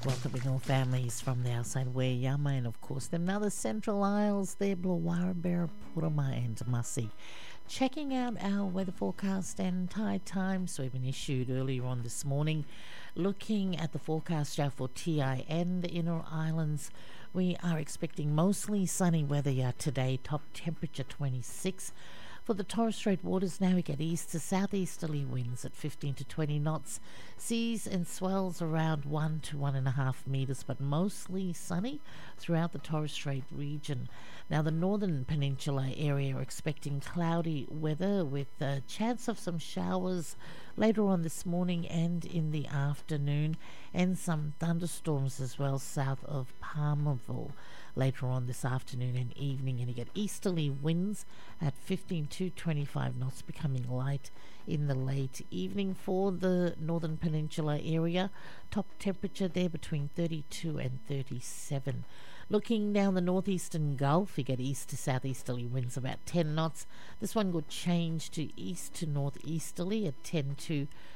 Welcoming all families from the outside Weyama and of course them other Central Isles there, Blawarabera, Purama and Mussy. Checking out our weather forecast and tide times we've been issued earlier on this morning. Looking at the forecast now for TI and the Inner Islands, we are expecting mostly sunny weather today, top temperature 26. For the Torres Strait waters now we get east to southeasterly winds at 15 to 20 knots. Seas and swells around 1 to 1.5 metres, but mostly sunny throughout the Torres Strait region. Now the northern peninsula area are expecting cloudy weather with a chance of some showers later on this morning and in the afternoon, and some thunderstorms as well south of Palmerville later on this afternoon and evening. And you get easterly winds at 15 to 25 knots, becoming light in the late evening for the northern peninsula area. Top temperature there between 32 and 37. Looking down the northeastern Gulf, you get east to southeasterly winds about 10 knots. This one could change to east to northeasterly at 10 to